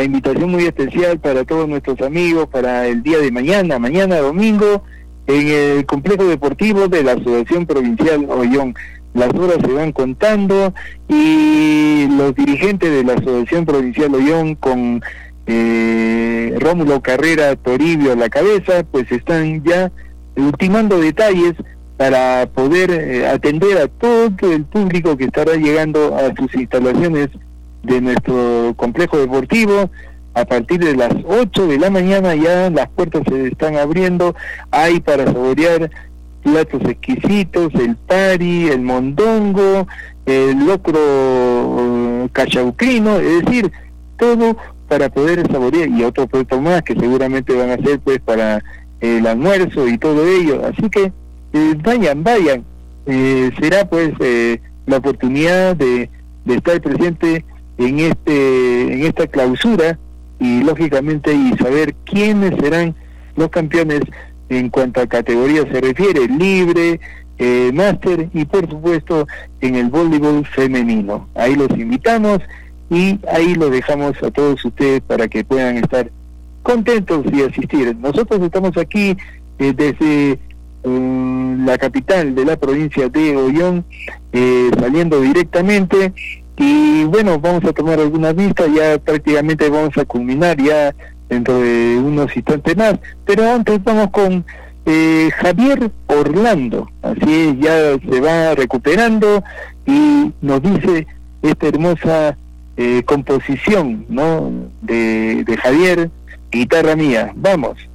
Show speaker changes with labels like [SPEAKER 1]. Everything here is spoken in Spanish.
[SPEAKER 1] la invitación muy especial para todos nuestros amigos para el día de mañana domingo, en el complejo deportivo de la Asociación Provincial Ollón. Las horas se van contando y los dirigentes de la Asociación Provincial Ollón, con Rómulo Carrera Toribio a la cabeza, pues están ya ultimando detalles para poder atender a todo el público que estará llegando a sus instalaciones de nuestro complejo deportivo. A partir de las 8 de la mañana ya las puertas se están abriendo. Hay para saborear platos exquisitos, el pari, el mondongo, el locro cachaucrino, es decir, todo para poder saborear, y otros productos más que seguramente van a ser pues para el almuerzo y todo ello. Así que vayan, será pues la oportunidad de estar presente en esta clausura, y lógicamente y saber quiénes serán los campeones en cuanto a categoría se refiere, libre, máster y por supuesto en el voleibol femenino. Ahí los invitamos y ahí los dejamos a todos ustedes para que puedan estar contentos y asistir. Nosotros estamos aquí desde la capital de la provincia de Ollón, saliendo directamente, y bueno, vamos a tomar algunas vistas. Ya prácticamente vamos a culminar ya dentro de unos instantes más, pero antes vamos con Javier Orlando. Así es, ya se va recuperando y nos dice esta hermosa composición, ¿no?, de Javier, Guitarra Mía. Vamos.